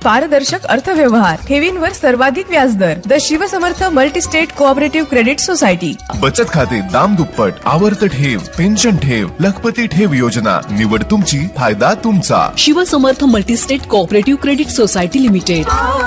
पारदर्शक अर्थव्यवहार, ठेवींवर सर्वाधिक व्याजदर. The Shivsamarth multi-state cooperative credit society. बचत खाते दाम दुप्पट, आवर्त ठेव, पेन्शन ठेव, लखपती ठेव योजना. निवड तुमची, फायदा तुमचा. Shivsamarth multi-state cooperative credit society limited.